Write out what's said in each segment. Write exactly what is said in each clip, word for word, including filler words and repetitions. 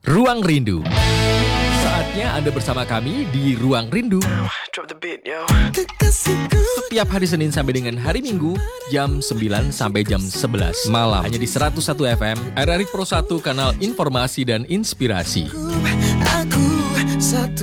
Ruang Rindu. Saatnya Anda bersama kami di Ruang Rindu. Setiap hari Senin sampai dengan hari Minggu, jam sembilan sampai jam sebelas malam. Hanya di seratus satu F M, R R I Pro satu, kanal informasi dan inspirasi. Aku satu.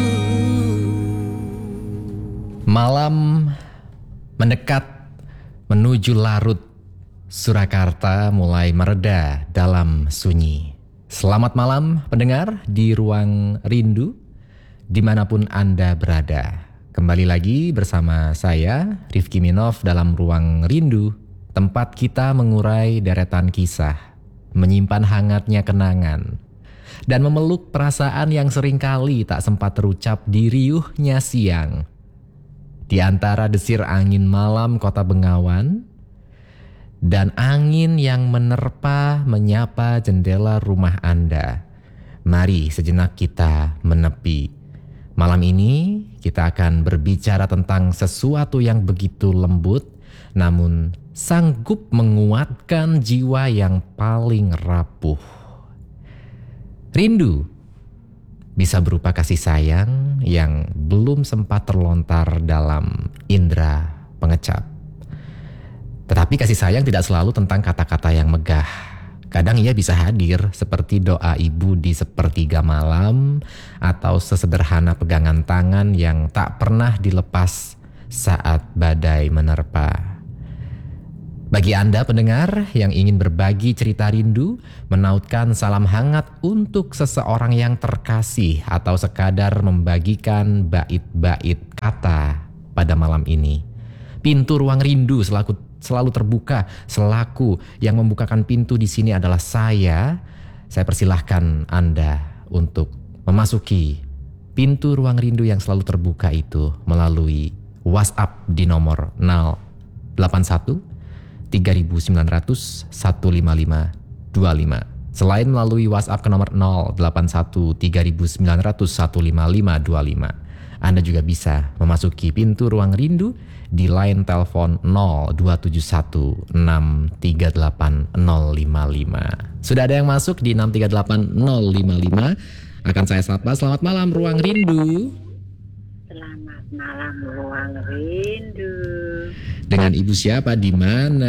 Malam mendekat menuju larut, Surakarta mulai mereda dalam sunyi. Selamat malam pendengar di Ruang Rindu, dimanapun Anda berada. Kembali lagi bersama saya, Rifki Minov, dalam Ruang Rindu, tempat kita mengurai deretan kisah, menyimpan hangatnya kenangan, dan memeluk perasaan yang seringkali tak sempat terucap di riuhnya siang. Di antara desir angin malam kota Bengawan dan angin yang menerpa menyapa jendela rumah Anda, mari sejenak kita menepi. Malam ini kita akan berbicara tentang sesuatu yang begitu lembut, namun sanggup menguatkan jiwa yang paling rapuh. Rindu bisa berupa kasih sayang yang belum sempat terlontar dalam indera pengecap. Tetapi kasih sayang tidak selalu tentang kata-kata yang megah. Kadang ia bisa hadir seperti doa ibu di sepertiga malam, atau sesederhana pegangan tangan yang tak pernah dilepas saat badai menerpa. Bagi Anda pendengar yang ingin berbagi cerita rindu, menautkan salam hangat untuk seseorang yang terkasih, atau sekadar membagikan bait-bait kata pada malam ini, pintu Ruang Rindu selaku, selalu terbuka. Selaku yang membukakan pintu di sini adalah saya. Saya persilahkan Anda untuk memasuki pintu Ruang Rindu yang selalu terbuka itu melalui WhatsApp di nomor nol delapan satu tiga sembilan nol nol satu lima lima dua lima. Selain melalui WhatsApp ke nomor nol delapan satu tiga sembilan nol nol satu lima lima dua lima, Anda juga bisa memasuki pintu Ruang Rindu di line telepon nol dua tujuh satu enam tiga delapan nol lima lima. Sudah ada yang masuk di enam tiga delapan nol lima lima. Akan saya sapa. Selamat malam Ruang Rindu. Selamat malam Ruang Rindu. Dengan ibu siapa, di mana?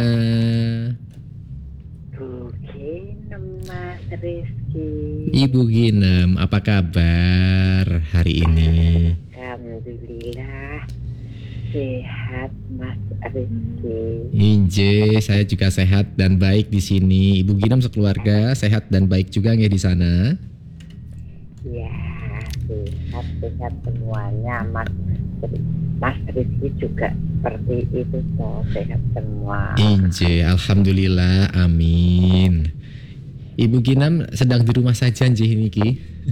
Bu Ginem, Mas Rizky. Ibu Ginem, apa kabar hari ini? Alhamdulillah sehat Mas Rizky. Inje, saya juga sehat dan baik di sini. Ibu Ginem sekeluarga sehat dan baik juga nggak di sana? Ya, sehat-sehat semuanya Mas. Mas Rizky juga seperti itu toh, sehat semua. Inje, alhamdulillah, amin. Ibu Ginem sedang di rumah saja nje niki.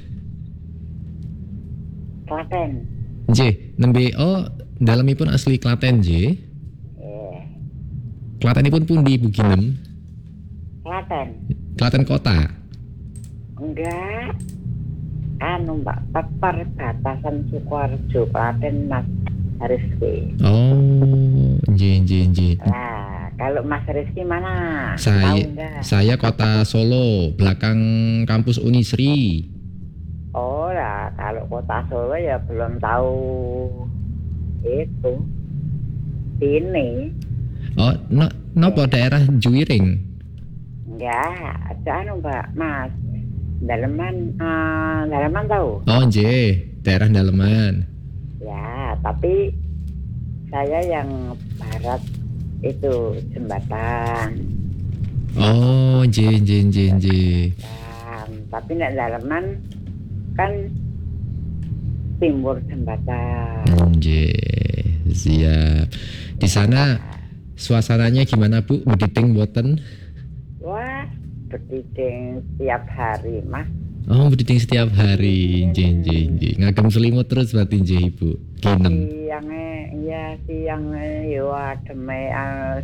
Klaten. Nje, nembe oh dalamipun asli Klaten nje. Eh, Klatenipun pundi Ibu Ginem? Klaten. Klaten kota. Enggak. Anu Mbak, Pepar batasan Sukoharjo, Klaten Mas Rizky. Oh, nje nje nje. Nah, kalau Mas Rizky mana? Saya Tahu enggak? saya kota Solo, belakang kampus Unisri. Oh lah, kalau kota Solo ya belum tahu itu. Sini. Oh, no, nopo daerah Juwiring? Enggak, ada anu Mbak, Mas. Daleman, uh, Daleman tahu? Oh, nje, daerah Daleman. Ya, tapi saya yang barat itu jembatan. Oh, nje nje nje nje. Dan, tapi nek Daleman kan timur jembatan. Nje, siap. Di sana suasananya gimana Bu? Mediting boten? Wah, berdiding setiap hari, Mas. Oh, mediting setiap hari. Nje nje nje. Ngagem selimut terus berarti nje Ibu. Ginem. Siangnya, ya siangnya yo ademe. Uh,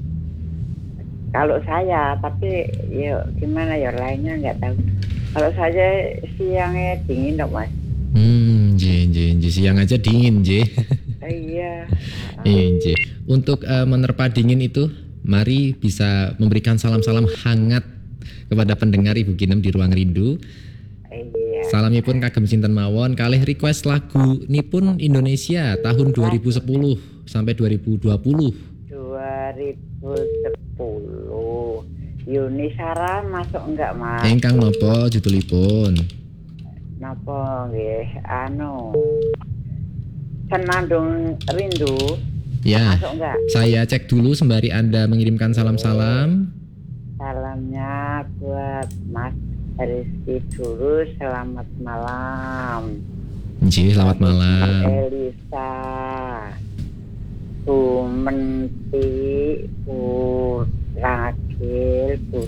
kalau saya, tapi yo gimana ya lainnya nggak tahu. Kalau saya siangnya dingin dong Mas. Hmm, nje nje nje. Siang aja dingin nje. Iya. Iya nje. Untuk uh, menerpa dingin itu, mari bisa memberikan salam-salam hangat kepada pendengar Ibu Ginem di Ruang Rindu. Iya. Salamipun kagem sinten mawon, kalih request lagu nipun Indonesia tahun dua ribu sepuluh sampai dua ribu dua puluh. dua ribu sepuluh. Yuni Sara masuk enggak, Mas? Ingkang napa judulipun? Napa nggih? Anu. Senandung Rindu. Ya. Masuk enggak? Saya cek dulu sembari Anda mengirimkan salam-salam. Salamnya buat Mas Rizky dulu, selamat malam. Nggih, selamat malam. Elisa, Bu Menti, Bu Ragil, Bu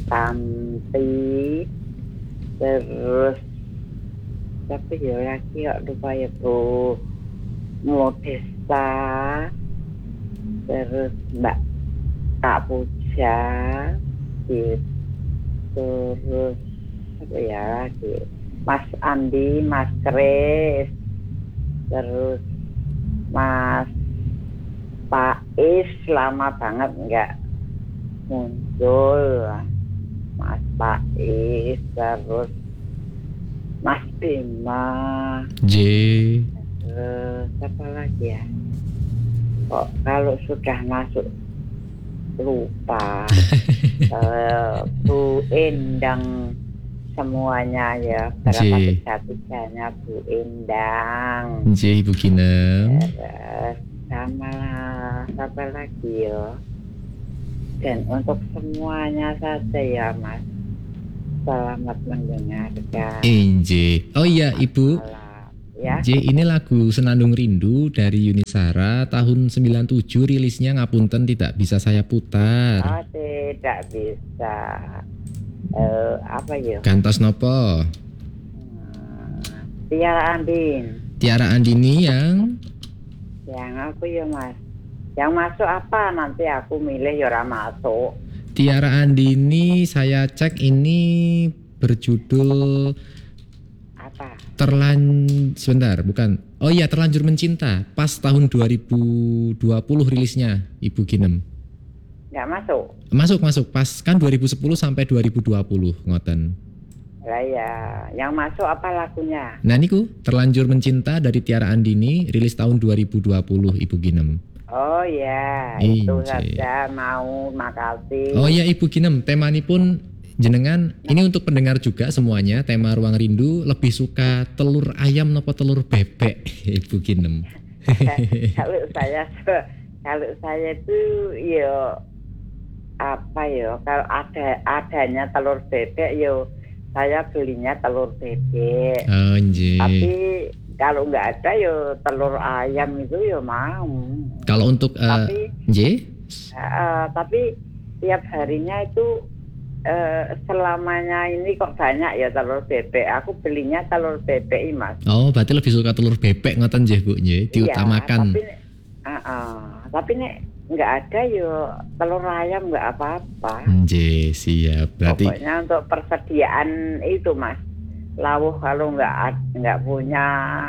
Tanti, terus tapi ya lagi kok lupa ya Bu Modesta, terus Mbak Kak Puja, gitu. Terus apa ya lagi, Mas Andi, Mas Kris, terus Mas Pais, lama banget nggak muncul, Mas Pais, terus Mas Bima, J. terus apa lagi ya, kok kalau sudah masuk lupa. uh, Bu Endang semuanya ya, berapa J. tiga-tiganya Bu Endang, J, Ibu Ginem. terus sama apa lagi ya, dan untuk semuanya saja ya Mas, selamat mendengarkan. J. Oh iya Ibu, Malam, ya. J, ini lagu Senandung Rindu dari Yuni Sara tahun sembilan puluh tujuh, rilisnya ngapunten tidak bisa saya putar. Oh tidak bisa. Uh, apa ya? Gantos nopo? Hmm, Tiara Andin. Tiara Andini yang Yang aku ya Mas. Yang masuk apa nanti aku milih ya ora masuk. Tiara Andini saya cek ini berjudul Apa? Terlan sebentar, bukan. Oh iya, Terlanjur Mencinta. Pas tahun dua ribu dua puluh rilisnya, Ibu Ginem. Enggak masuk. Masuk, masuk. Pas kan dua ribu sepuluh sampai dua ribu dua puluh ngoten. Lah ya, yang masuk apa lagunya? Nah niku Terlanjur Mencinta dari Tiara Andini, rilis tahun dua ribu dua puluh, Ibu Ginem. Oh ya, Inci. itu saja, mau, makasih. Oh iya Ibu Ginem, temanipun jenengan ini untuk pendengar juga semuanya, tema Ruang Rindu lebih suka telur ayam nopo telur bebek, Ibu Ginem. Kalau saya kalau saya itu yo apa yo, kalau ada adanya telur bebek yo saya belinya telur bebek. Oh nggih. Tapi kalau nggak ada yo telur ayam itu yo mau. Kalau untuk uh, Tapi nggih? uh, tapi tiap harinya itu uh, selamanya ini kok banyak ya telur bebek. Aku belinya telur bebek, Mas. Oh, berarti lebih suka telur bebek ngoten nggih, Bu, nggih, diutamakan. Iya, tapi uh, uh, tapi nek nggak ada yo telur ayam nggak apa-apa. Nggih, siap. Berarti Pokoknya untuk persediaan itu, Mas. Lawuh kalau nggak ad- nggak punya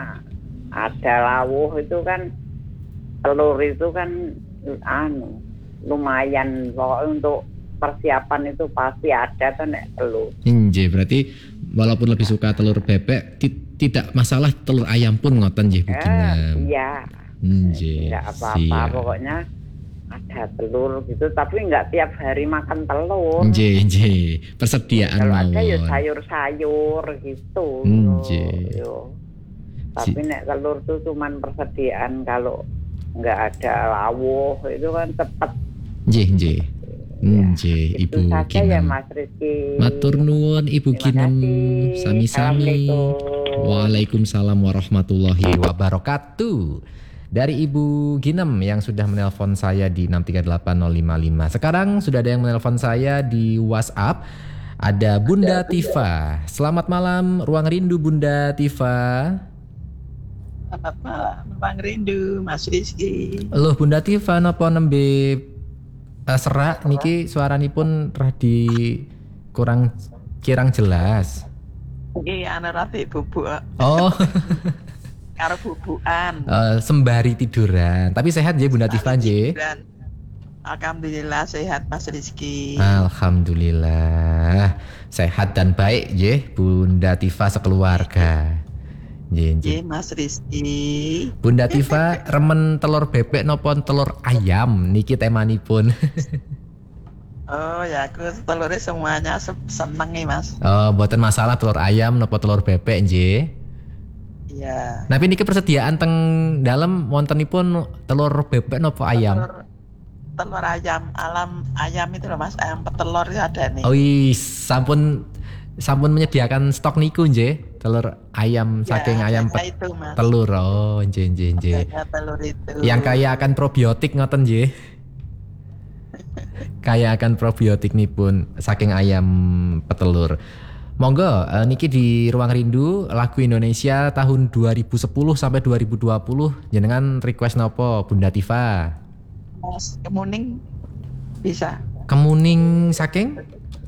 ada lawuh itu kan telur itu kan anu lumayan, pokoknya untuk persiapan itu pasti ada kan nek telur. nggih, berarti walaupun lebih suka telur bebek ti- tidak masalah telur ayam pun ngoten nggih, Bu Eh, Ginem. iya. Nggih. Nggak apa-apa, siap. pokoknya ada telur gitu, tapi nggak tiap hari makan telur. Nggih, nggih. Persediaan Kalau ada ya mawon. sayur-sayur gitu. Nggih. Yo. Tapi nek telur tuh cuman persediaan, kalau nggak ada lawuh itu kan cepet. Nggih, nggih. Ya, Nggih, itu Ibu saja ya Ginem. Mas Rizky. Matur nuwun Ibu Terima Ginem. kasih. Sami-sami. Assalamualaikum. Waalaikumsalam warahmatullahi wabarakatuh. Dari Ibu Ginem yang sudah menelpon saya di enam tiga delapan nol lima lima. Sekarang sudah ada yang menelpon saya di WhatsApp. Ada Bunda Tifa. Selamat malam, Ruang Rindu Bunda Tifa. Selamat malam, Bang Rindu, Mas Rizky. Loh Bunda Tifa napa nembe uh, serak niki suaranipun radi kurang kirang jelas. Ini anak rati bubuk, Oh, karo bubukan. uh, sembari tiduran. Tapi sehat ya Bunda Tifa nggih. Dan Alhamdulillah sehat Mas Rizky. Alhamdulillah sehat dan baik nggih Bunda Tifa sekeluarga. Nggih nggih. Nggih Mas Rizky. Bunda Tifa remen telur bebek napa telur ayam niki temanipun. Oh ya aku telurnya semuanya se- seneng nih Mas. Oh, mboten masalah telur ayam napa telur bebek nggih. Iya. Tapi niki persediaan teng dalem wontenipun telur bebek napa ayam? Telur, telur ayam alam ayam itu loh Mas, ayam petelur itu ada nih. Oh iya, sampun sampun menyediakan stok niku nggih, telur ayam Ya, saking ayam adanya pet- itu Mas. telur. Oh, nggih nggih nggih. Adanya telur itu. Yang kaya akan probiotik ngoten nggih. Kaya akan probiotik nipun saking ayam petelur. Monggo eh, niki di Ruang Rindu lagu Indonesia tahun dua ribu sepuluh sampai dua ribu dua puluh jenengan request nopo Bunda Tifa? Mas kemuning bisa. Kemuning saking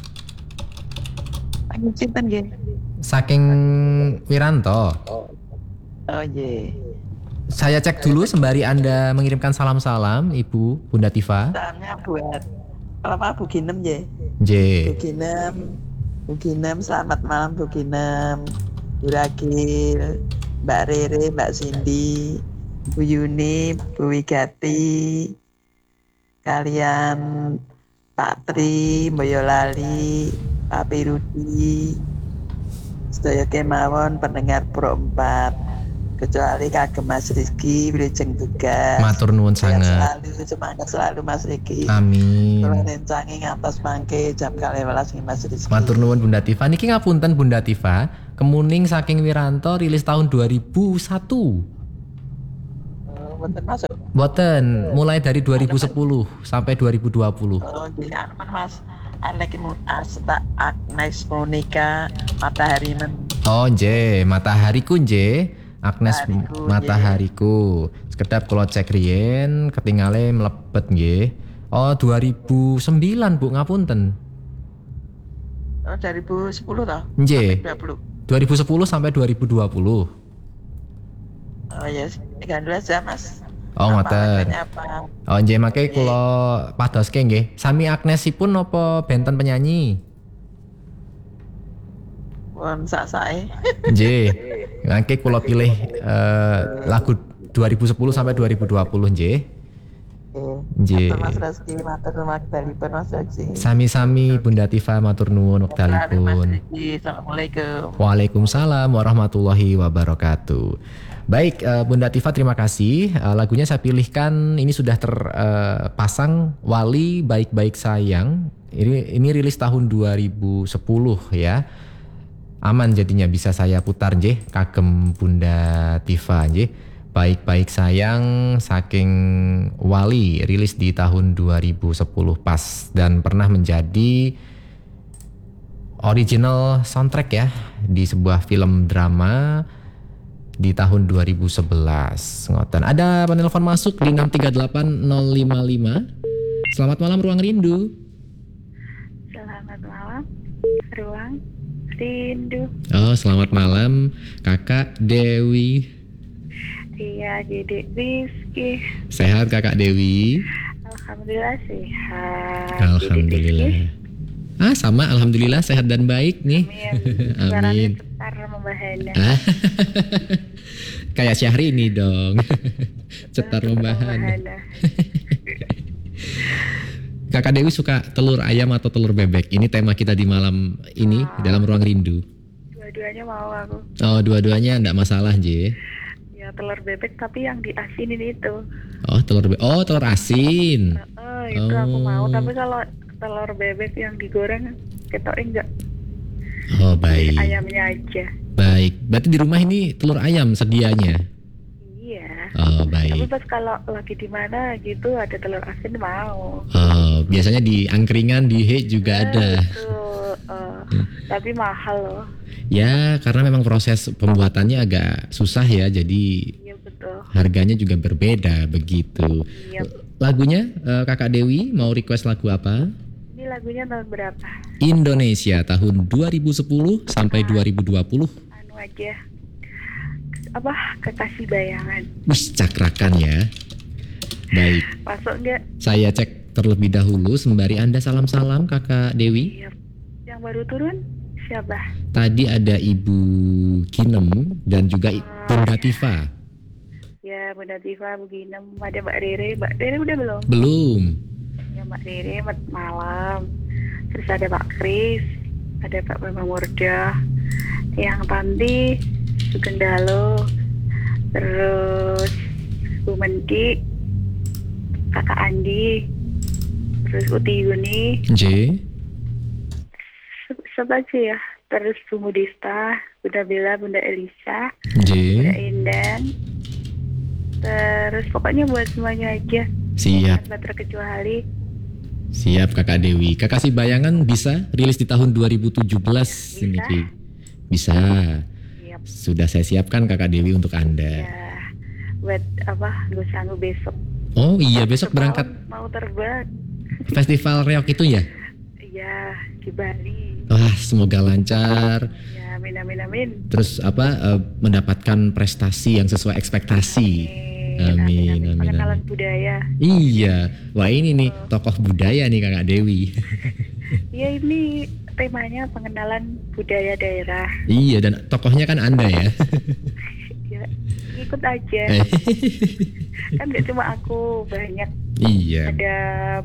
Lagi cinten nggih. saking Wiranto. Oh iya. Saya cek dulu sembari Anda mengirimkan salam-salam Ibu Bunda Tifa. Salamnya buat apa Bu Ginem ya? Bu J. Ginem, Bu Ginem, selamat malam Bu Ginem, Bu Ragil, Mbak Rere, Mbak Cindy, Bu Yuni, Bu Wigati, kalian Pak Tri, Boyolali, Pak Pirudi, sedaya kemawon pendengar Pro empat, kecuali kagem Mas Rizky, Wilujeng tugas. Matur nuwun Sehat sangat. selalu, semangat selalu Mas Rizky. Amin. Kula rencangi ngantos mangke jam kalih welas nggih Mas Rizky. Matur nuwun Bunda Tifa. Niki ngapunten Bunda Tifa, Kemuning saking Wiranto rilis tahun dua ribu satu. Oh, Mboten masuk. Boten, mulai dari dua ribu sepuluh sampai dua ribu dua puluh. Oh, jadi aman Mas. Alek Asta Agnes Monica Matahari Men. Oh nje, matahariku nje. Agnes Matahariku, matahariku. Sekedap kalau cek rien ketinggalan melebet nggih. Oh dua ribu sembilan Bu ngapunten. Oh, dari dua ribu sepuluh toh? Nje. dua puluh. dua ribu sepuluh sampai dua ribu dua puluh. Oh ya, tiga dulu aja Mas. Oh Apa ngoten. lagunya apa? Oh nje make kula padoske nggih. Sami Agnesipun napa benten penyanyi? Pun sak-sae. Nje. Mangke kula pilih eh, lagu dua ribu sepuluh sampai dua ribu dua puluh nje. Nggih. Matur Mas Rizky, matur wektalipun Mas Rizky. Sami-sami Bunda Tifa matur nuwun Selalu Mas wektalipun. Rizky. Assalamualaikum. Waalaikumsalam warahmatullahi wabarakatuh. Baik, eh, Bunda Tifa terima kasih. Eh, lagunya saya pilihkan ini sudah terpasang Wali Baik-Baik Sayang. Ini ini rilis tahun dua ribu sepuluh ya. Aman jadinya bisa saya putar nggih kagem Bunda Tifa nggih. Baik-Baik Sayang saking Wali rilis di tahun dua ribu sepuluh pas dan pernah menjadi original soundtrack ya di sebuah film drama di tahun dua ribu sebelas. Ngoten. Ada penelpon masuk di enam tiga delapan nol lima lima. Selamat malam Ruang Rindu. Selamat malam, Ruang Rindu. Oh, selamat malam Kakak Dewi. Iya, jadi Rizky. Sehat Kakak Dewi? Alhamdulillah sehat. Alhamdulillah. Ah, sama alhamdulillah sehat dan baik nih. Amin. Suaranya cetar membahana. Ah, kayak Syahrini dong. Cetar membahana. Membahana. Kakak Dewi suka telur ayam atau telur bebek? Ini tema kita di malam ini dalam Ruang Rindu. Dua-duanya mau aku. Oh, dua-duanya enggak masalah, J. Ya telur bebek tapi yang diasinin itu. Oh, telur bebek. Oh, telur asin. Oh, itu aku Oh. mau. Tapi kalau telur bebek yang digoreng, ketoknya enggak. Oh, baik. Ayamnya aja. Baik. Berarti di rumah ini telur ayam sedianya. Iya. Oh, Tapi baik. pas kalau lagi di mana gitu ada telur asin mau. Oh, biasanya di angkringan di H juga ada. Betul, eh, tapi mahal loh. Ya, karena memang proses pembuatannya agak susah ya, jadi Iya betul. harganya juga berbeda begitu. Iya. Lagunya eh, Kakak Dewi mau request lagu apa? Ini lagunya tahun berapa? Indonesia tahun dua ribu sepuluh sampai dua ribu dua puluh. Anu aja. Apa? Kekasih bayangan. Wih, cakrakan ya. Baik, Masuk nggak? saya cek terlebih dahulu sembari Anda salam-salam Kakak Dewi. Iya. Yang baru turun siapa? Tadi ada Ibu Kinem dan juga Bunda Tifa. Ya, Bunda Tifa, Bu Ginem, ada Mbak Rere. Mbak Rere udah belum? Belum. Ya, Mbak Rere malam. Terus ada Pak Kris, ada Pak Bambang Murda, yang Tanti, Sugandalo, terus Bu Mendi, Kakak Andi, terus Uti Yuni, J. siapa aja ya? Terus Bu Mudista, Bunda Bella, Bunda Elisa, J. Bunda Indan, terus pokoknya buat semuanya aja. Siap. Tanpa terkecuali. Siap Kakak Dewi. Kakak Si Bayangan bisa rilis di tahun dua ribu tujuh belas Bisa. ini Ki. Bisa. Yap. Sudah saya siapkan Kakak Dewi untuk Anda. Ya, buat apa? Lusangu besok. Oh iya, besok Semalam berangkat Mau terbang. festival reok itu ya? Iya, di Bali. Wah, semoga lancar. Ya, amin amin amin. Terus apa eh, mendapatkan prestasi yang sesuai ekspektasi. Amin, amin, Pengenalan amin. budaya. Iya. Wah, ini nih tokoh budaya nih Kakak Dewi. Iya, ini temanya pengenalan budaya daerah. Iya, dan tokohnya kan Anda ya. Ya, ikut aja. Eh, Kan gak cuma aku, banyak. iya. Ada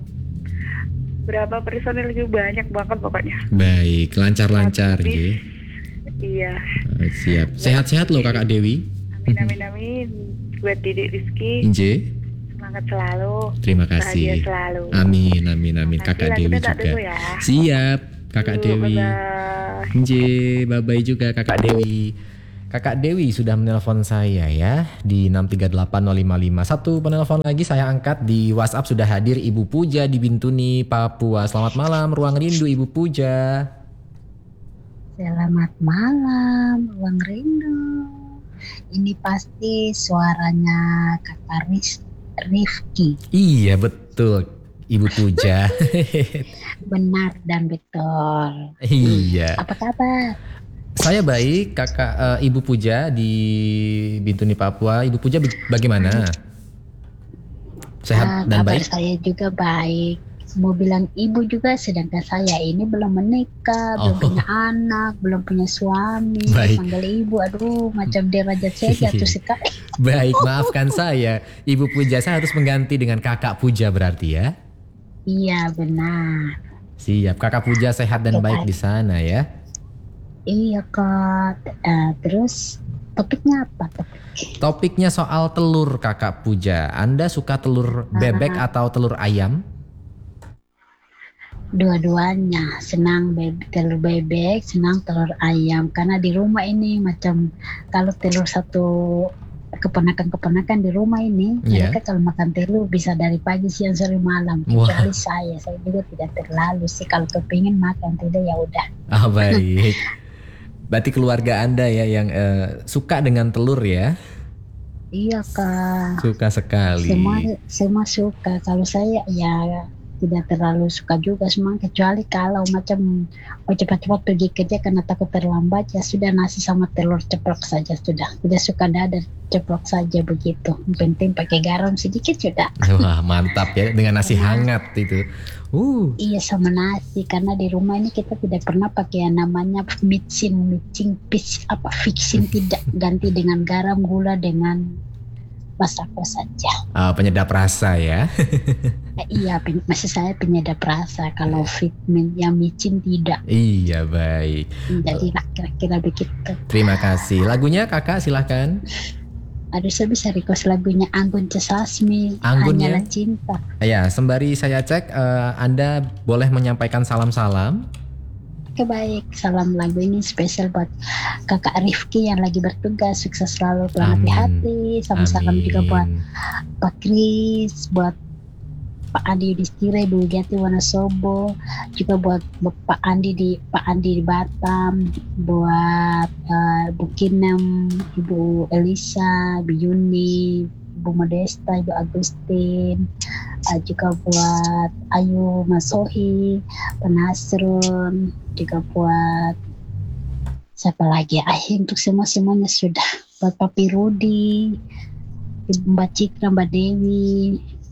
berapa personil juga, banyak banget pokoknya. Baik, lancar-lancar Habis. Ji. Iya. Eh, Siap. Sehat-sehat loh Kakak Dewi. Amin amin amin. Buat Didik Rizky, J. semangat selalu. Terima Bahagia kasih. selalu. Amin, amin, amin. Makasih Kakak lah, Dewi kita tak juga. dulu ya. Siap, Kakak Yuk, Dewi. bye-bye. J, bye-bye juga Kakak Dewi. Kakak Dewi sudah menelpon saya ya di enam tiga delapan nol lima lima. Satu penelpon lagi saya angkat di WhatsApp sudah hadir Ibu Puja di Bintuni, Papua. Selamat malam, Ruang Rindu Ibu Puja. Selamat malam, Ruang Rindu. Ini pasti suaranya Kakak Riz- Rifki. Iya betul, Ibu Puja. Benar dan betul. Iya. Apa kabar? Saya baik, Kakak eh, Ibu Puja di Bintuni, Papua. Ibu Puja be- bagaimana? Sehat Ah, dan kabar baik? saya juga baik. Mau bilang ibu juga, sedangkan saya ini belum menikah, belum Oh. punya anak, belum punya suami. Baik. Panggil ibu, aduh macam derajat saya jatuh sekali. Baik, maafkan saya. Ibu Puja, saya harus mengganti dengan Kakak Puja berarti ya? Iya benar. Siap, Kakak Puja sehat dan baik di sana ya? Iya Kak. Eh, terus topiknya apa? Topiknya soal telur Kakak Puja. Anda suka telur bebek atau telur ayam? Dua-duanya, senang bebek, telur bebek, senang telur ayam. Karena di rumah ini macam kalau telur satu keponakan-keponakan di rumah ini, Iya. mereka kalau makan telur bisa dari pagi, siang, sore, malam. Wah. Kecuali saya, saya juga tidak terlalu sih. Kalau kepingin makan, tidak ya udah. Ah baik. Berarti keluarga Anda ya yang eh, suka dengan telur ya? Iya Kak. Suka sekali. Semua semua suka. Kalau saya ya tidak terlalu suka juga semua, kecuali kalau macam mau cepat-cepat pergi kerja karena takut terlambat, ya sudah nasi sama telur ceplok saja sudah. Tidak suka dadar, ceplok saja begitu. Yang penting pakai garam sedikit sudah. Wah mantap ya dengan nasi hangat itu. Uh. Iya sama nasi, karena di rumah ini kita tidak pernah pakai yang namanya micin, micin, pis, apa fixin, tidak, ganti dengan garam, gula, dengan masako saja. Ah, penyedap rasa ya. Eh, iya, pen- maksud saya penyedap rasa. Kalau fit yang micin tidak. Iya baik. Jadi lah, kira-kira begitu. Terima kasih. Lagunya Kakak silahkan. Aduh, saya bisa request lagunya Anggun C. Sasmi, Anggun ya? Hanyalah Cinta. Ya sembari saya cek eh, Anda boleh menyampaikan salam-salam. Oke baik, salam lagu ini spesial buat Kakak Rifki yang lagi bertugas. Sukses selalu, pelan Amin. hati-hati. Sama salam juga buat Amin. Pak Kris, buat Pak Andi Yudhistira, Ibu Widiati Wonosobo, juga buat Pak Andi di Pak Andi di Batam, buat uh, Bu Kinem, Ibu Elisa, Ibu Yuni, Ibu Modesta, Ibu Agustin, uh, juga buat Ayu Masohi, Pak Nasrun, juga buat siapa lagi? Ah, untuk semua semuanya sudah. Buat Papi Rudi, Ibu Mbak Citra, Mbak Dewi,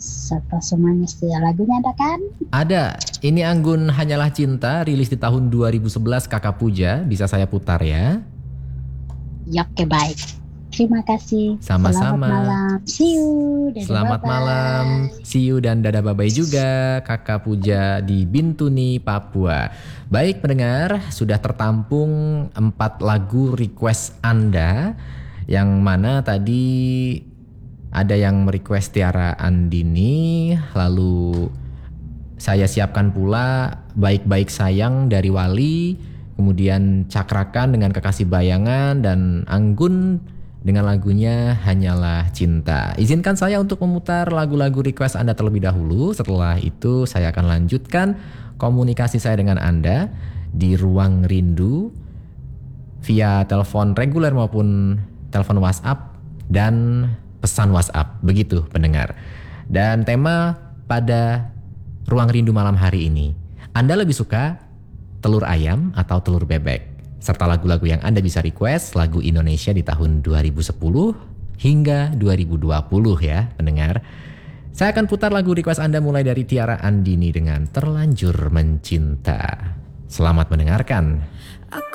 serta semuanya setia. Lagunya ada kan? Ada. Ini Anggun Hanyalah Cinta, rilis di tahun dua ribu sebelas, Kakak Puja. Bisa saya putar ya? Ya, oke, baik. Terima kasih. Sama-sama. Selamat malam. See you. Dadah, Selamat bye-bye. malam. See you dan dadah bye-bye juga Kakak Puja di Bintuni, Papua. Baik pendengar, sudah tertampung empat lagu request Anda, yang mana tadi ada yang merequest Tiara Andini, lalu saya siapkan pula Baik-Baik Sayang dari Wali, kemudian Cakrakan dengan Kekasih Bayangan, dan Anggun dengan lagunya Hanyalah Cinta. Izinkan saya untuk memutar lagu-lagu request Anda terlebih dahulu. Setelah itu saya akan lanjutkan komunikasi saya dengan Anda di Ruang Rindu via telepon reguler maupun telepon WhatsApp dan pesan WhatsApp. Begitu pendengar. Dan tema pada Ruang Rindu malam hari ini, Anda lebih suka telur ayam atau telur bebek? Serta lagu-lagu yang Anda bisa request, lagu Indonesia di tahun dua ribu sepuluh hingga dua ribu dua puluh ya pendengar. Saya akan putar lagu request Anda mulai dari Tiara Andini dengan Terlanjur Mencinta. Selamat mendengarkan.